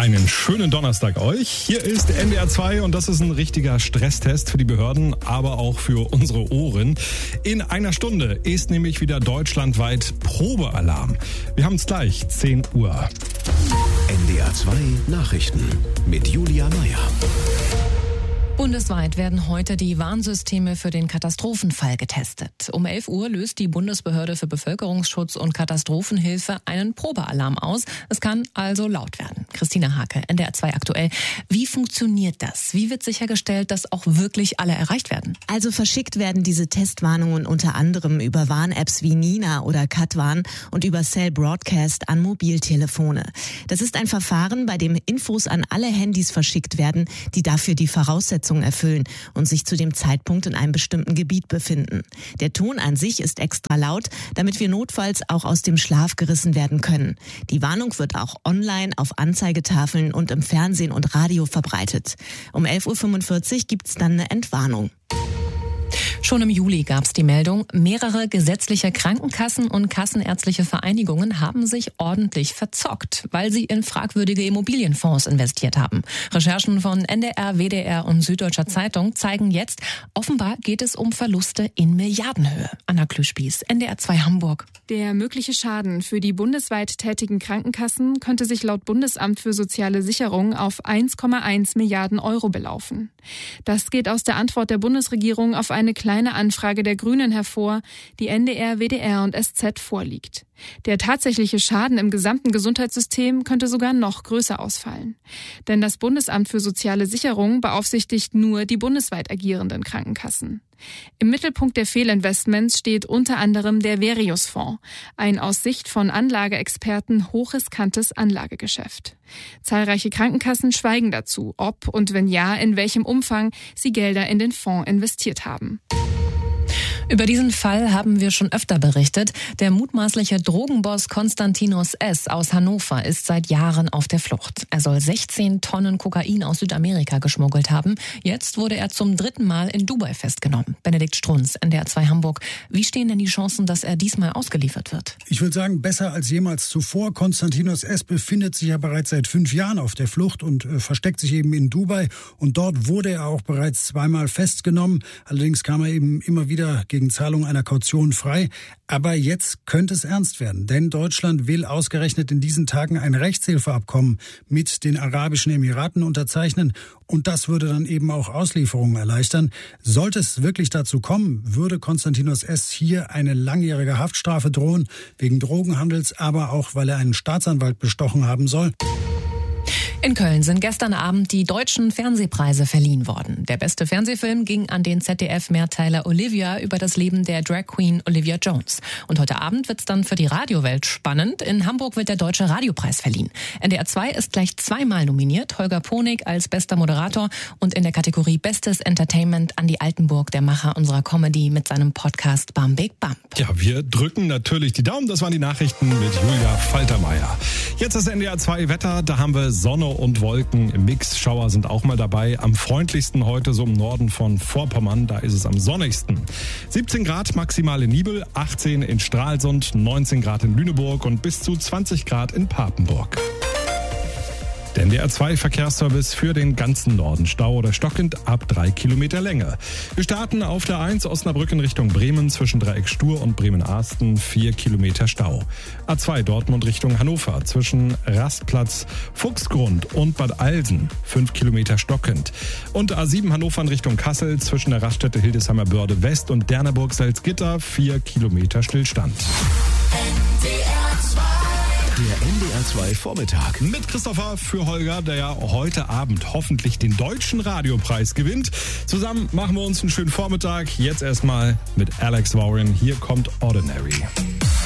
Einen schönen Donnerstag euch. Hier ist NDR 2 und das ist ein richtiger Stresstest für die Behörden, aber auch für unsere Ohren. In einer Stunde ist nämlich wieder deutschlandweit Probealarm. Wir haben es gleich, 10 Uhr. NDR 2 Nachrichten mit Julia Meyer. Bundesweit werden heute die Warnsysteme für den Katastrophenfall getestet. Um 11 Uhr löst die Bundesbehörde für Bevölkerungsschutz und Katastrophenhilfe einen Probealarm aus. Es kann also laut werden. Christina Hake, NDR 2 aktuell. Wie funktioniert das? Wie wird sichergestellt, dass auch wirklich alle erreicht werden? Also verschickt werden diese Testwarnungen unter anderem über Warn-Apps wie Nina oder Katwarn und über Cell Broadcast an Mobiltelefone. Das ist ein Verfahren, bei dem Infos an alle Handys verschickt werden, die dafür die Voraussetzungen erfüllen und sich zu dem Zeitpunkt in einem bestimmten Gebiet befinden. Der Ton an sich ist extra laut, damit wir notfalls auch aus dem Schlaf gerissen werden können. Die Warnung wird auch online auf Anzeigetafeln und im Fernsehen und Radio verbreitet. Um 11.45 Uhr gibt's dann eine Entwarnung. Schon im Juli gab es die Meldung, mehrere gesetzliche Krankenkassen und kassenärztliche Vereinigungen haben sich ordentlich verzockt, weil sie in fragwürdige Immobilienfonds investiert haben. Recherchen von NDR, WDR und Süddeutscher Zeitung zeigen jetzt, offenbar geht es um Verluste in Milliardenhöhe. Anna Klüspieß, NDR 2 Hamburg. Der mögliche Schaden für die bundesweit tätigen Krankenkassen könnte sich laut Bundesamt für soziale Sicherung auf 1,1 Milliarden Euro belaufen. Das geht aus der Antwort der Bundesregierung auf eine kleine Anfrage der Grünen hervor, die NDR, WDR und SZ vorliegt. Der tatsächliche Schaden im gesamten Gesundheitssystem könnte sogar noch größer ausfallen. Denn das Bundesamt für soziale Sicherung beaufsichtigt nur die bundesweit agierenden Krankenkassen. Im Mittelpunkt der Fehlinvestments steht unter anderem der Verius-Fonds, ein aus Sicht von Anlageexperten hochriskantes Anlagegeschäft. Zahlreiche Krankenkassen schweigen dazu, ob und wenn ja, in welchem Umfang sie Gelder in den Fonds investiert haben. Über diesen Fall haben wir schon öfter berichtet. Der mutmaßliche Drogenboss Konstantinos S. aus Hannover ist seit Jahren auf der Flucht. Er soll 16 Tonnen Kokain aus Südamerika geschmuggelt haben. Jetzt wurde er zum 3. Mal in Dubai festgenommen. Benedikt Strunz, NDR 2 Hamburg. Wie stehen denn die Chancen, dass er diesmal ausgeliefert wird? Ich würde sagen, besser als jemals zuvor. Konstantinos S. befindet sich ja bereits seit 5 Jahren auf der Flucht und versteckt sich eben in Dubai. Und dort wurde er auch bereits 2-mal festgenommen. Allerdings kam er eben immer wieder gegen Zahlung einer Kaution frei. Aber jetzt könnte es ernst werden, denn Deutschland will ausgerechnet in diesen Tagen ein Rechtshilfeabkommen mit den Arabischen Emiraten unterzeichnen. Und das würde dann eben auch Auslieferungen erleichtern. Sollte es wirklich dazu kommen, würde Konstantinos S. hier eine langjährige Haftstrafe drohen, wegen Drogenhandels, aber auch, weil er einen Staatsanwalt bestochen haben soll. In Köln sind gestern Abend die deutschen Fernsehpreise verliehen worden. Der beste Fernsehfilm ging an den ZDF-Mehrteiler Olivia über das Leben der Drag Queen Olivia Jones. Und heute Abend wird's dann für die Radiowelt spannend. In Hamburg wird der Deutsche Radiopreis verliehen. NDR 2 ist gleich 2-mal nominiert. Holger Ponig als bester Moderator und in der Kategorie Bestes Entertainment Andi Altenburg, der Macher unserer Comedy mit seinem Podcast Bam Big Bump. Ja, wir drücken natürlich die Daumen. Das waren die Nachrichten mit Julia Faltermeier. Jetzt das NDR 2 Wetter. Da haben wir Sonne und Wolken im Mix. Schauer sind auch mal dabei. Am freundlichsten heute so im Norden von Vorpommern. Da ist es am sonnigsten. 17 Grad maximale Nibel, 18 in Stralsund, 19 Grad in Lüneburg und bis zu 20 Grad in Papenburg. Der NDR 2 Verkehrsservice für den ganzen Norden. Stau oder stockend ab 3 Kilometer Länge. Wir starten auf der 1 Osnabrück in Richtung Bremen zwischen Dreieck Stur und Bremen-Arsten 4 Kilometer Stau. A2 Dortmund Richtung Hannover zwischen Rastplatz Fuchsgrund und Bad Alsen 5 Kilometer stockend. Und A7 Hannover in Richtung Kassel zwischen der Raststätte Hildesheimer Börde West und Derneburg-Salzgitter 4 Kilometer Stillstand. Der NDR 2 Vormittag. Mit Christopher für Holger, der ja heute Abend hoffentlich den Deutschen Radiopreis gewinnt. Zusammen machen wir uns einen schönen Vormittag. Jetzt erstmal mit Alex Warren. Hier kommt Ordinary.